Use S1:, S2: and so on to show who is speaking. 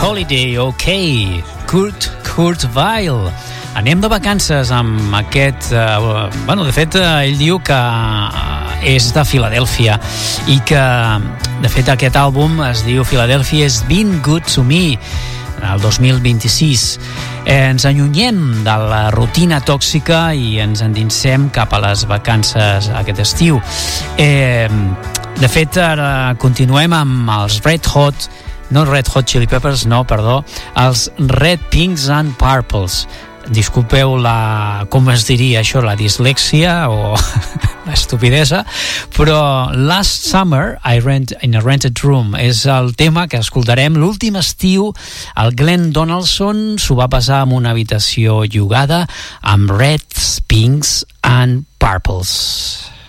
S1: Holiday, ok, Kurt Weill. Anem de vacances amb aquest... de fet, ell diu que és de Filadèlfia i que, de fet, aquest àlbum es diu Philadelphia Has Been Good to Me, el 2026. Ens allunyem de la rutina tòxica i ens endinsem cap a les vacances aquest estiu. De fet, ara continuem amb els Red Hot Chili Peppers, els Red Pinks and Purples. Disculpeu com es diria això, la dislèxia o l'estupidesa, però Last Summer I Rent in a Rented Room és el tema que escoltarem. L'últim estiu el Glenn Donaldson s'ho va passar en una habitació llogada amb Reds, Pinks and Purples.